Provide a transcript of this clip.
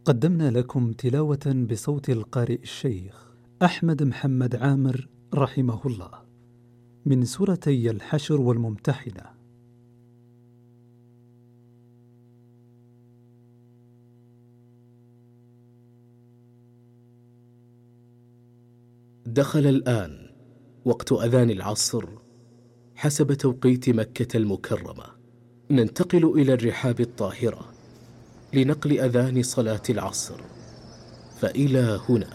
قدمنا لكم تلاوة بصوت القارئ الشيخ أحمد محمد عامر رحمه الله من سورتي الحشر والممتحنة. دخل الآن وقت أذان العصر حسب توقيت مكة المكرمة. ننتقل إلى الرحاب الطاهرة لنقل أذان صلاة العصر، فإلى هنا